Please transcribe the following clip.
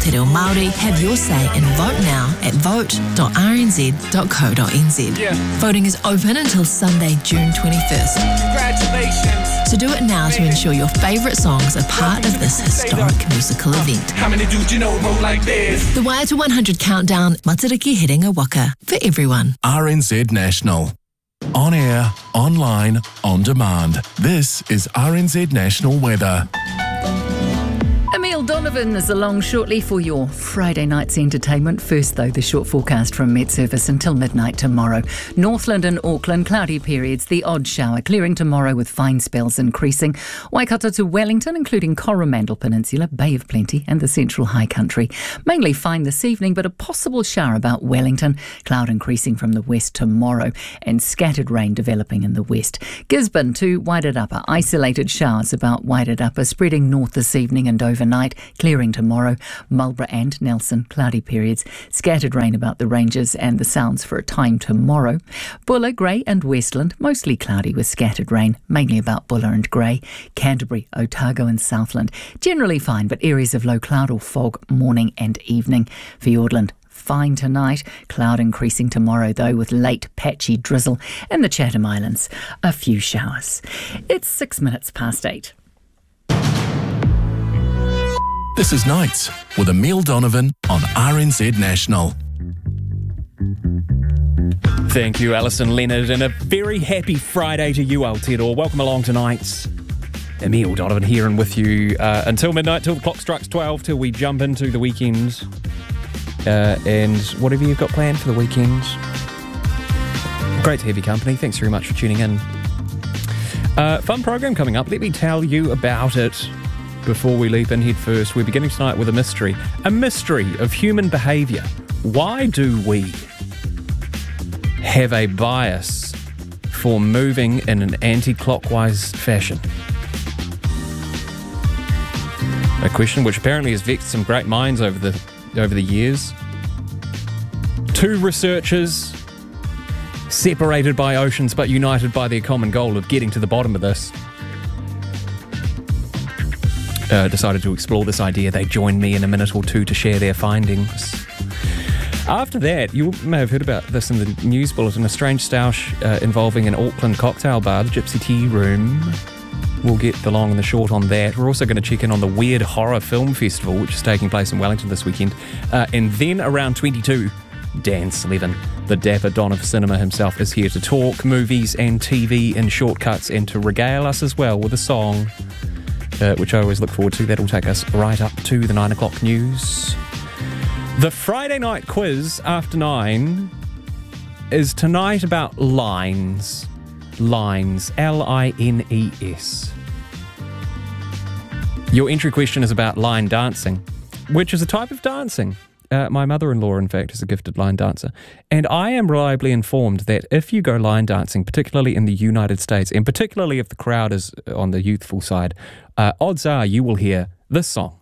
Aotearoa Māori have your say and vote now at vote.rnz.co.nz. Yeah. Voting is open until Sunday, June 21st. Congratulations. So do it now to ensure your favourite songs are part of this historic musical event. How many dudes you know roll like this? The Wire to 100 countdown, Matariki hitting a waka for everyone. RNZ National. On air, online, on demand. This is RNZ National Weather. Emil Donovan is along shortly for your Friday night's entertainment. First, though, the short forecast from Met Service until midnight tomorrow. Northland and Auckland, cloudy periods, the odd shower. Clearing tomorrow with fine spells increasing. Waikato to Wellington, including Coromandel Peninsula, Bay of Plenty and the Central High Country. Mainly fine this evening, but a possible shower about Wellington. Cloud increasing from the west tomorrow and scattered rain developing in the west. Gisborne to Wairarapa, isolated showers about Wairarapa, spreading north this evening and overnight, clearing tomorrow. Marlborough and Nelson, cloudy periods, scattered rain about the ranges and the Sounds for a time tomorrow. Buller, Grey and Westland, mostly cloudy with scattered rain, mainly about Buller and Grey. Canterbury, Otago and Southland, generally fine, but areas of low cloud or fog morning and evening. Fiordland, fine tonight, cloud increasing tomorrow though with late patchy drizzle, and the Chatham Islands, a few showers. It's 6 minutes past 8. This is Nights with Emil Donovan on RNZ National. Thank you, Alison Leonard, and a very happy Friday to you, Aotearoa. Welcome along tonight. Emil Donovan here and with you until midnight, till the clock strikes 12, till we jump into the weekend. And whatever you've got planned for the weekend. Great to have your company. Thanks very much for tuning in. Fun program coming up. Let me tell you about it. Before we leap in head first, we're beginning tonight with a mystery of human behaviour. Why do we have a bias for moving in an anti-clockwise fashion? A question which apparently has vexed some great minds over the years. Two researchers, separated by oceans but united by their common goal of getting to the bottom of this, decided to explore this idea. They joined me in a minute or two to share their findings. After that, you may have heard about this in the news bulletin, a strange stoush involving an Auckland cocktail bar, the Gypsy Tea Room. We'll get the long and the short on that. We're also going to check in on the Weird Horror Film Festival, which is taking place in Wellington this weekend. And then around 22, Dan Slevin, the dapper Don of cinema himself, is here to talk movies and TV in shortcuts and to regale us as well with a song, which I always look forward to. That'll take us right up to the 9 o'clock news. The Friday night quiz after 9 is tonight about lines. Lines. Lines. Your entry question is about line dancing, which is a type of dancing. My mother-in-law, in fact, is a gifted line dancer. And I am reliably informed that if you go line dancing, particularly in the United States, and particularly if the crowd is on the youthful side, odds are you will hear this song.